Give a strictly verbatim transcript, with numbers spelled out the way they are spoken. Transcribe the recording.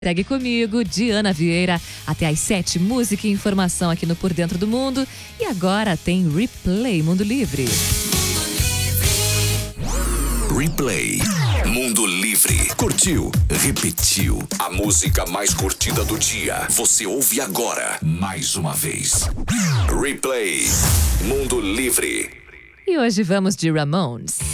Segue comigo, Diana Vieira, até às sete, música e informação aqui no Por Dentro do Mundo. E agora tem Replay Mundo Livre. Replay Mundo Livre. Curtiu? Repetiu. A música mais curtida do dia. Você ouve agora, mais uma vez. Replay Mundo Livre. E hoje vamos de Ramones.